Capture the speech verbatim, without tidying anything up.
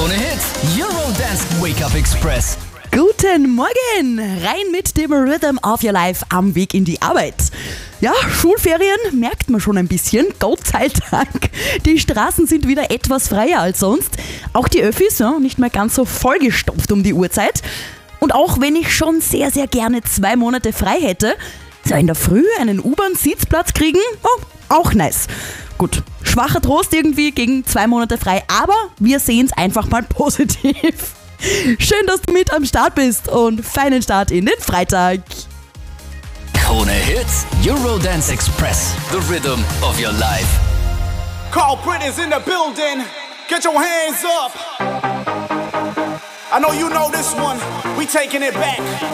Krone Hits, Eurodance Wake-Up Express. Guten Morgen! Rein mit dem Rhythm of Your Life am Weg in die Arbeit. Ja, Schulferien merkt man schon ein bisschen, Gott sei Dank. Die Straßen sind wieder etwas freier als sonst. Auch die Öffis, ja, nicht mehr ganz so vollgestopft um die Uhrzeit. Und auch wenn ich schon sehr, sehr gerne zwei Monate frei hätte, so in der Früh einen U-Bahn-Sitzplatz kriegen, oh, auch nice. Gut, schwacher Trost irgendwie gegen zwei Monate frei, aber wir sehen es einfach mal positiv. Schön, dass du mit am Start bist und feinen Start in den Freitag. Krone Hits, Eurodance Express. The rhythm of your life. Carl Britton's in the building. Get your hands up. I know you know this one. We taking it back.